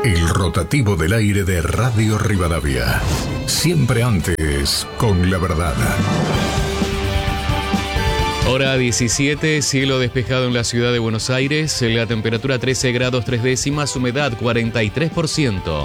El rotativo del aire de Radio Rivadavia. Siempre antes, con la verdad. Hora 17, cielo despejado en la ciudad de Buenos Aires, la temperatura 13 grados 3 décimas, humedad 43%.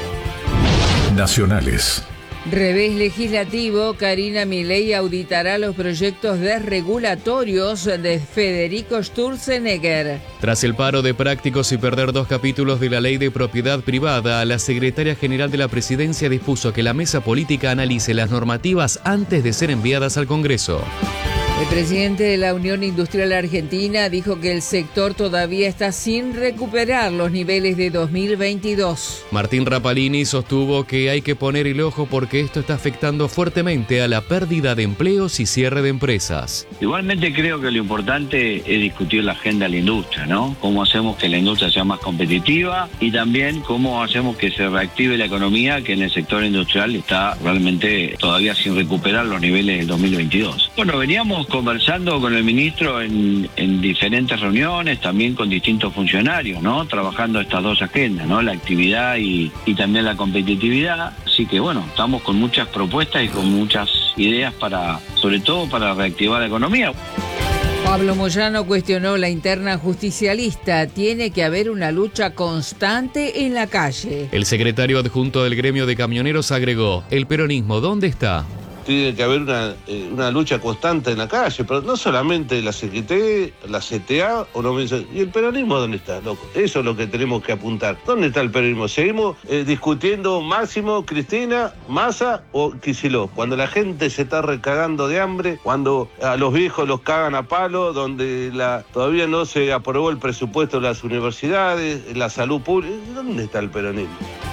Nacionales. Revés legislativo, Karina Milei auditará los proyectos desregulatorios de Federico Sturzenegger. Tras el paro de prácticos y perder 2 capítulos de la ley de propiedad privada, la secretaria general de la presidencia dispuso que la mesa política analice las normativas antes de ser enviadas al Congreso. El presidente de la Unión Industrial Argentina dijo que el sector todavía está sin recuperar los niveles de 2022. Martín Rapalini sostuvo que hay que poner el ojo porque esto está afectando fuertemente a la pérdida de empleos y cierre de empresas. Igualmente creo que lo importante es discutir la agenda de la industria, ¿no? Cómo hacemos que la industria sea más competitiva y también cómo hacemos que se reactive la economía, que en el sector industrial está realmente todavía sin recuperar los niveles del 2022. Bueno, veníamos conversando con el ministro en diferentes reuniones, también con distintos funcionarios, ¿no? Trabajando estas dos agendas, ¿no? La actividad y también la competitividad. Así que bueno, estamos con muchas propuestas y con muchas ideas sobre todo para reactivar la economía. Pablo Moyano cuestionó la interna justicialista. Tiene que haber una lucha constante en la calle. El secretario adjunto del gremio de camioneros agregó: ¿el peronismo dónde está? Tiene que haber una lucha constante en la calle, pero no solamente la CGT, la CTA o no. ¿Y el peronismo dónde está, loco? Eso es lo que tenemos que apuntar. ¿Dónde está el peronismo? Seguimos discutiendo Máximo, Cristina, Massa o Kicillof. Cuando la gente se está recagando de hambre, cuando a los viejos los cagan a palo, donde todavía no se aprobó el presupuesto de las universidades, la salud pública. ¿Dónde está el peronismo?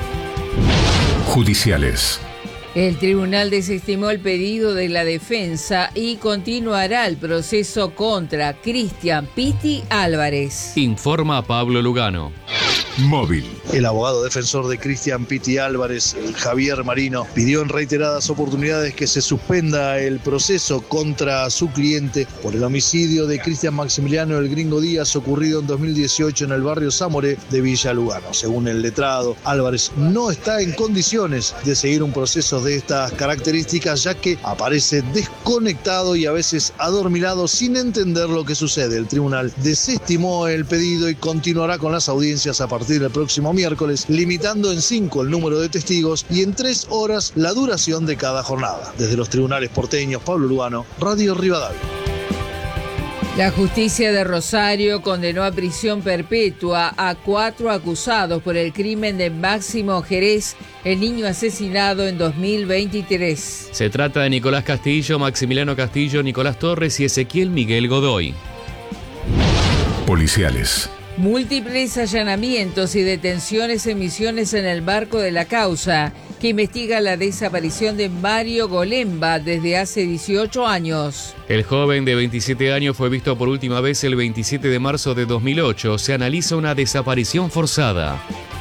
Judiciales. El tribunal desestimó el pedido de la defensa y continuará el proceso contra Cristian Pitti Álvarez. Informa Pablo Lugano. Móvil. El abogado defensor de Cristian Pitti Álvarez, Javier Marino, pidió en reiteradas oportunidades que se suspenda el proceso contra su cliente por el homicidio de Cristian Maximiliano El Gringo Díaz ocurrido en 2018 en el barrio Zamoré de Villa Lugano. Según el letrado, Álvarez no está en condiciones de seguir un proceso de estas características, ya que aparece desconectado y a veces adormilado sin entender lo que sucede. El tribunal desestimó el pedido y continuará con las audiencias a partir del próximo miércoles, limitando en 5 el número de testigos y en 3 horas la duración de cada jornada. Desde los tribunales porteños, Pablo Lugano, Radio Rivadavia. La justicia de Rosario condenó a prisión perpetua a 4 acusados por el crimen de Máximo Jerez, el niño asesinado en 2023. Se trata de Nicolás Castillo, Maximiliano Castillo, Nicolás Torres y Ezequiel Miguel Godoy. Policiales. Múltiples allanamientos y detenciones en Misiones en el marco de la causa que investiga la desaparición de Mario Golemba desde hace 18 años. El joven de 27 años fue visto por última vez el 27 de marzo de 2008. Se analiza una desaparición forzada.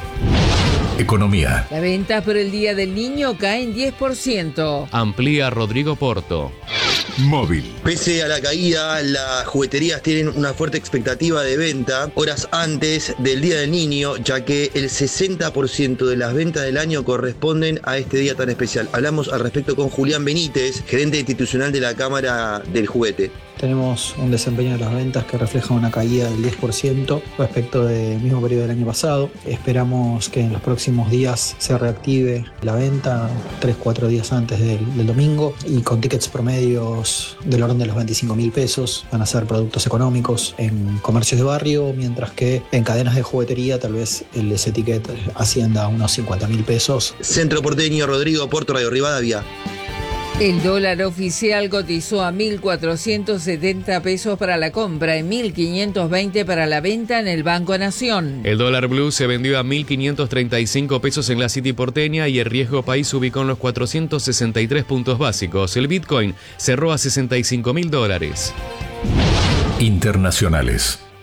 Economía. Las ventas por el Día del Niño caen 10%. Amplía Rodrigo Porto. Móvil. Pese a la caída, las jugueterías tienen una fuerte expectativa de venta horas antes del Día del Niño, ya que el 60% de las ventas del año corresponden a este día tan especial. Hablamos al respecto con Julián Benítez, gerente institucional de la Cámara del Juguete. Tenemos un desempeño de las ventas que refleja una caída del 10% respecto del mismo periodo del año pasado. Esperamos que en los próximos días se reactive la venta 3-4 días antes del domingo y con tickets promedios del orden de los 25.000 pesos. Van a ser productos económicos en comercios de barrio, mientras que en cadenas de juguetería tal vez ese ticket ascienda a unos 50.000 pesos. Centro Porteño, Rodrigo Porto, Radio Rivadavia. El dólar oficial cotizó a 1.470 pesos para la compra y 1.520 para la venta en el Banco Nación. El dólar blue se vendió a 1.535 pesos en la City porteña y el riesgo país se ubicó en los 463 puntos básicos. El Bitcoin cerró a $65.000. Internacionales.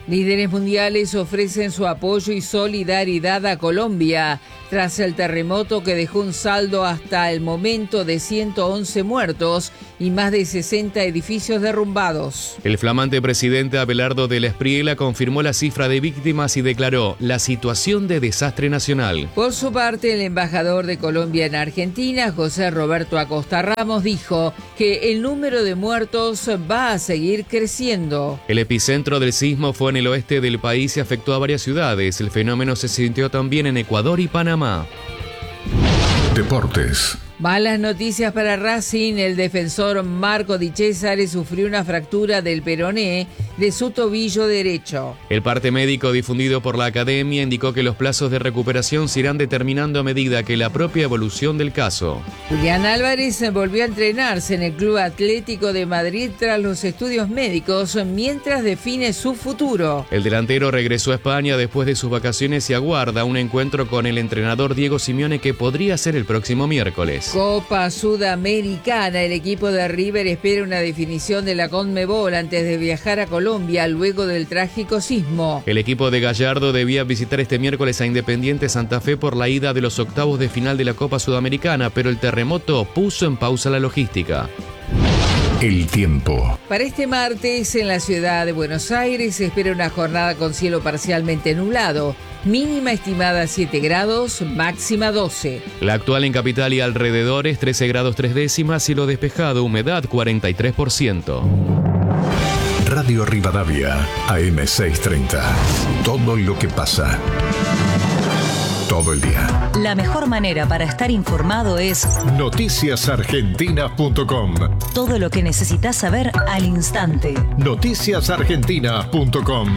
Líderes mundiales ofrecen su apoyo y solidaridad a Colombia tras el terremoto que dejó un saldo hasta el momento de 111 muertos y más de 60 edificios derrumbados. El flamante presidente Abelardo de la Espriella confirmó la cifra de víctimas y declaró la situación de desastre nacional. Por su parte, el embajador de Colombia en Argentina, José Roberto Acosta Ramos, dijo que el número de muertos va a seguir creciendo. El epicentro del sismo fue en el oeste del país y afectó a varias ciudades. El fenómeno se sintió también en Ecuador y Panamá. Deportes. Malas noticias para Racing. El defensor Marco Di Cesare sufrió una fractura del peroné de su tobillo derecho. El parte médico difundido por la academia indicó que los plazos de recuperación se irán determinando a medida que la propia evolución del caso. Julián Álvarez volvió a entrenarse en el Club Atlético de Madrid tras los estudios médicos mientras define su futuro. El delantero regresó a España después de sus vacaciones y aguarda un encuentro con el entrenador Diego Simeone que podría ser el próximo miércoles. Copa Sudamericana. El equipo de River espera una definición de la Conmebol antes de viajar a Colombia luego del trágico sismo. El equipo de Gallardo debía visitar este miércoles a Independiente Santa Fe por la ida de los octavos de final de la Copa Sudamericana, pero el terremoto puso en pausa la logística. El tiempo. Para este martes en la ciudad de Buenos Aires se espera una jornada con cielo parcialmente nublado. Mínima estimada 7 grados, máxima 12. La actual en capital y alrededores 13 grados 3 décimas, cielo despejado, humedad 43%. Radio Rivadavia, AM630. Todo lo que pasa. Todo el día. La mejor manera para estar informado es noticiasargentina.com. Todo lo que necesitas saber al instante. Noticiasargentina.com.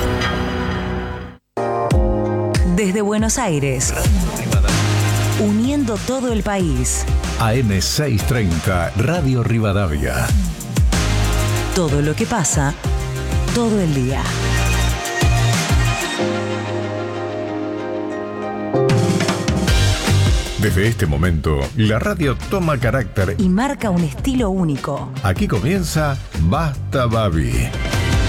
Desde Buenos Aires, uniendo todo el país. AM630, Radio Rivadavia. Todo lo que pasa, todo el día. Desde este momento, la radio toma carácter y marca un estilo único. Aquí comienza Basta Babi.